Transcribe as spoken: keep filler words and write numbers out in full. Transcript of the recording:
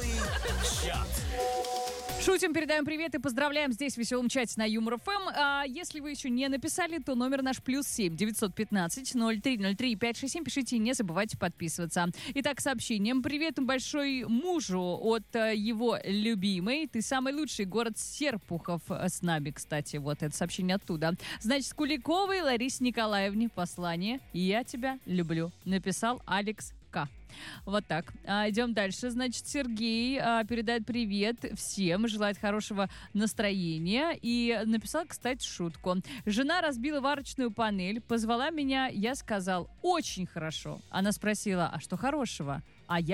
Веселый чат. Шутим, передаем привет и поздравляем здесь в веселом чате на Юмор эф эм. А если вы еще не написали, то номер наш плюс семь девятьсот пятнадцать ноль три ноль три пять шесть семь. Пишите и не забывайте подписываться. Итак, сообщением. Привет большой мужу от э, его любимой. Ты самый лучший, город Серпухов с нами, кстати. Вот это сообщение оттуда. Значит, с Куликовой Ларисе Николаевне послание. Я тебя люблю. Написал Алекс К. Вот так. А, идем дальше. Значит, Сергей а, передает привет всем, желает хорошего настроения и написал, кстати, шутку. Жена разбила варочную панель, позвала меня, я сказал, очень хорошо. Она спросила, а что хорошего? А я